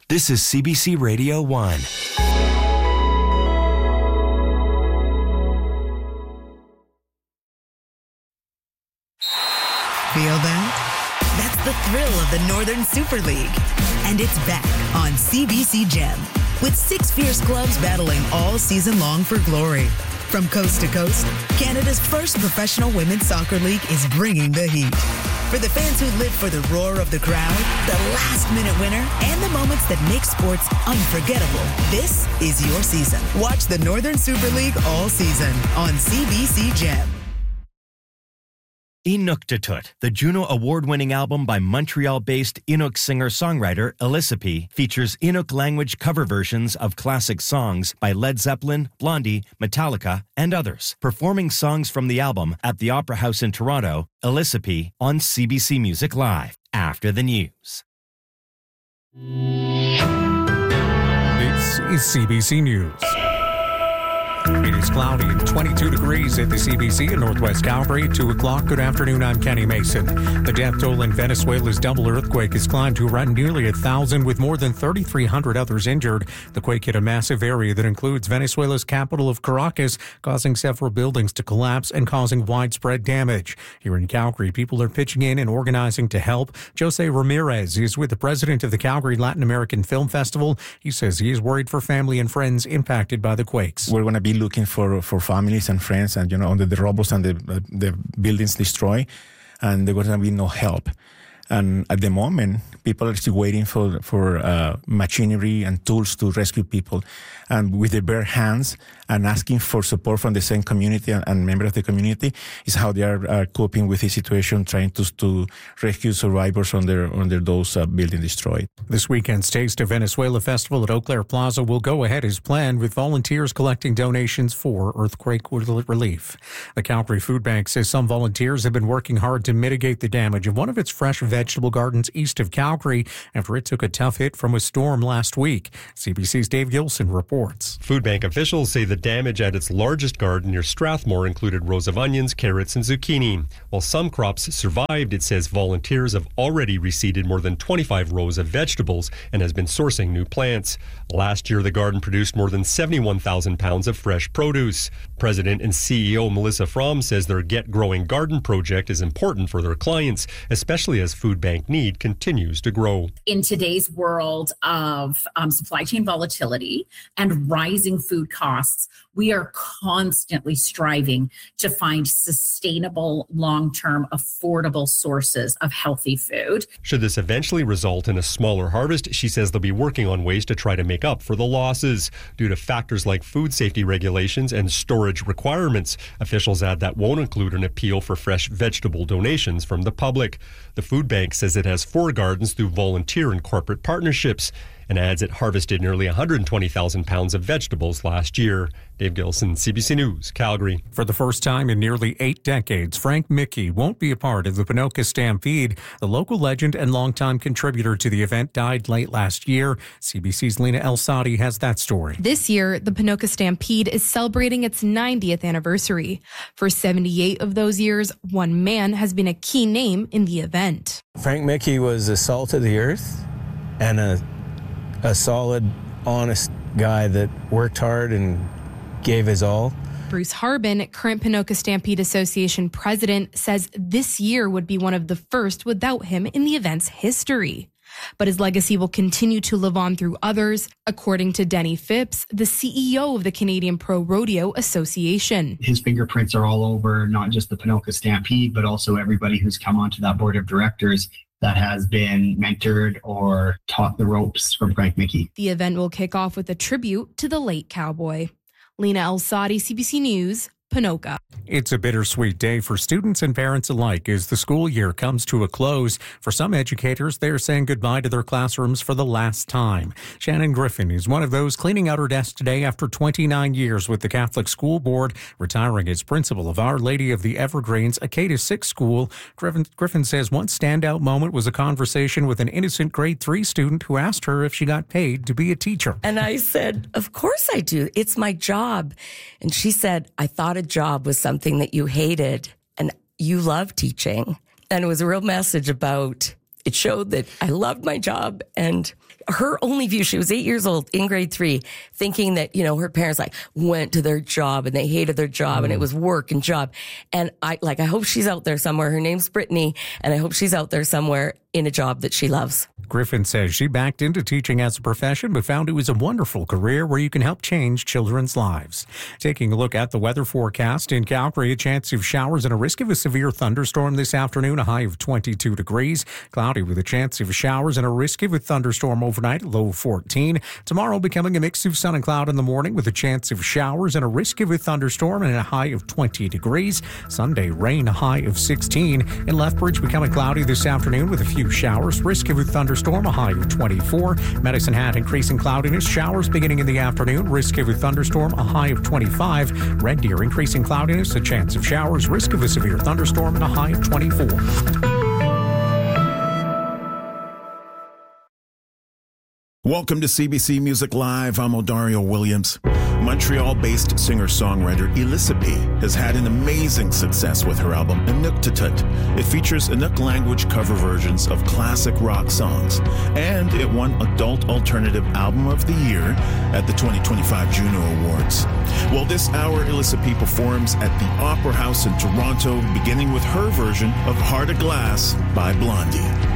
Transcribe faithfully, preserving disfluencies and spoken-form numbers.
This is C B C Radio one. Feel that? That's the thrill of the Northern Super League. And it's back on C B C Gem, with six fierce clubs battling all season long for glory. From coast to coast, Canada's first professional women's soccer league is bringing the heat. For the fans who live for the roar of the crowd, the last-minute winner, and the moments that make sports unforgettable, this is your season. Watch the Northern Super League all season on C B C Gem. Inuktitut, the Juno Award-winning album by Montreal-based Inuk singer-songwriter Elisapie, features Inuk language cover versions of classic songs by Led Zeppelin, Blondie, Metallica, and others. Performing songs from the album at the Opera House in Toronto, Elisapie on C B C Music Live, after the news. This is C B C News. It is cloudy and twenty-two degrees at the C B C in Northwest Calgary at two o'clock. Good afternoon, I'm Kenny Mason. The death toll in Venezuela's double earthquake has climbed to around nearly a thousand, with more than thirty-three hundred others injured. The quake hit a massive area that includes Venezuela's capital of Caracas, causing several buildings to collapse and causing widespread damage. Here in Calgary, people are pitching in and organizing to help. Jose Ramirez is with the president of the Calgary Latin American Film Festival. He says he is worried for family and friends impacted by the quakes. We're going to be looking for, for families and friends, and you know, under the rubble and the uh, the buildings destroyed, and there's going to be no help. And at the moment, people are still waiting for for uh, machinery and tools to rescue people, and with their bare hands and asking for support from the same community and, and members of the community is how they are uh, coping with the situation, trying to to rescue survivors under under those uh, buildings destroyed. This weekend's Taste of Venezuela Festival at Eau Claire Plaza will go ahead as planned, with volunteers collecting donations for earthquake relief. The Calgary Food Bank says some volunteers have been working hard to mitigate the damage of one of its fresh vegetable gardens east of Calgary after it took a tough hit from a storm last week. C B C's Dave Gilson reports. Food Bank officials say the damage at its largest garden near Strathmore included rows of onions, carrots, and zucchini. While some crops survived, it says volunteers have already reseeded more than twenty-five rows of vegetables and has been sourcing new plants. Last year, the garden produced more than seventy-one thousand pounds of fresh produce. President and C E O Melissa Fromm says their Get Growing Garden project is important for their clients, especially as food bank need continues to grow. In today's world of um, supply chain volatility and rising food costs, we are constantly striving to find sustainable, long-term, affordable sources of healthy food. Should this eventually result in a smaller harvest, she says they'll be working on ways to try to make up for the losses. Due to factors like food safety regulations and storage requirements, officials add that won't include an appeal for fresh vegetable donations from the public. The food bank says it has four gardens through volunteer and corporate partnerships, and adds it harvested nearly one hundred twenty thousand pounds of vegetables last year. Dave Gilson, C B C News, Calgary. For the first time in nearly eight decades, Frank Mickey won't be a part of the Ponoka Stampede. The local legend and longtime contributor to the event died late last year. C B C's Lena El-Sadi has that story. This year, the Ponoka Stampede is celebrating its ninetieth anniversary. For seventy-eight of those years, one man has been a key name in the event. Frank Mickey was a salt of the earth and a a solid, honest guy that worked hard and gave his all. Bruce Harbin, current Ponoka Stampede Association president, says this year would be one of the first without him in the event's history. But his legacy will continue to live on through others, according to Denny Phipps, the C E O of the Canadian Pro Rodeo Association. His fingerprints are all over not just the Ponoka Stampede, but also everybody who's come onto that board of directors that has been mentored or taught the ropes from Frank Mickey. The event will kick off with a tribute to the late cowboy. Lena El-Sadi, C B C News, Ponoka. It's a bittersweet day for students and parents alike as the school year comes to a close. For some educators, they're saying goodbye to their classrooms for the last time. Shannon Griffin is one of those cleaning out her desk today after twenty-nine years with the Catholic School Board, retiring as principal of Our Lady of the Evergreens, a K to six school. Griffin, Griffin says one standout moment was a conversation with an innocent grade three student who asked her if she got paid to be a teacher. And I said, of course I do. It's my job. And she said, I thought a job was something that you hated and you love teaching. And it was a real message about it showed that I loved my job. And her only view, she was eight years old in grade three, thinking that, you know, her parents like went to their job and they hated their job mm. and it was work and job. And I like, I hope she's out there somewhere. Her name's Brittany. And I hope she's out there somewhere in a job that she loves. Griffin says she backed into teaching as a profession, but found it was a wonderful career where you can help change children's lives. Taking a look at the weather forecast in Calgary, a chance of showers and a risk of a severe thunderstorm this afternoon, a high of twenty-two degrees. Cloudy with a chance of showers and a risk of a thunderstorm overnight, low fourteen. Tomorrow becoming a mix of sun and cloud in the morning with a chance of showers and a risk of a thunderstorm and a high of twenty degrees. Sunday, rain, a high of sixteen. In Lethbridge, becoming cloudy this afternoon with a few showers, risk of a thunderstorm, a high of twenty-four. Medicine Hat, increasing cloudiness, showers beginning in the afternoon, risk of a thunderstorm, a high of twenty-five. Red Deer, increasing cloudiness, a chance of showers, risk of a severe thunderstorm, and a high of twenty-four. Welcome to C B C Music Live. I'm Odario Williams. Montreal-based singer-songwriter Elisapie has had an amazing success with her album Inuktitut. It features Inuk language cover versions of classic rock songs, and it won Adult Alternative Album of the Year at the twenty twenty-five Juno Awards. Well, this hour, Elisapie performs at the Opera House in Toronto, beginning with her version of Heart of Glass by Blondie.